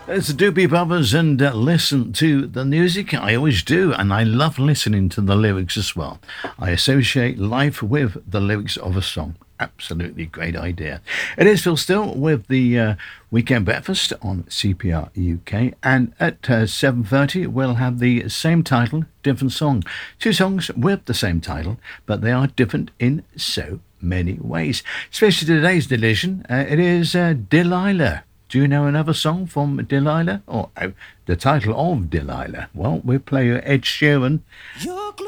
It's the Doobie Brothers, and listen to the music. I always do, and I love listening to the lyrics as well. I associate life with the lyrics of a song. Absolutely great idea. It is Phil Still with the Weekend Breakfast on CPR UK, and at 7:30 we'll have the same title, different song. Two songs with the same title, but they are different in so many ways. Especially today's edition, it is Delilah. Do you know another song from Delilah? Or the title of Delilah? Well, we'll play Ed Sheeran.